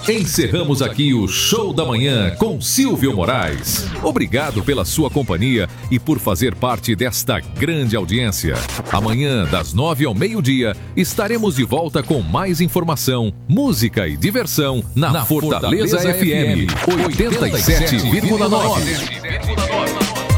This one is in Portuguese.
Encerramos aqui o Show da Manhã com Silvio Moraes. Obrigado pela sua companhia e por fazer parte desta grande audiência. Amanhã, das 9 ao meio-dia, estaremos de volta com mais informação, música e diversão na Fortaleza FM 87,9.